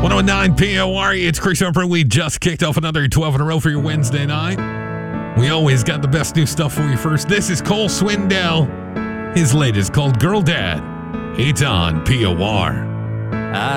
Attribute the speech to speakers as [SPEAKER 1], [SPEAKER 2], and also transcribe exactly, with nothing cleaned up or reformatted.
[SPEAKER 1] one oh nine P O R, it's Chris Harper. We just kicked off another twelve in a row for your Wednesday night. We always got the best new stuff for you first. This is Cole Swindell. His latest called Girl Dad. It's on P O R.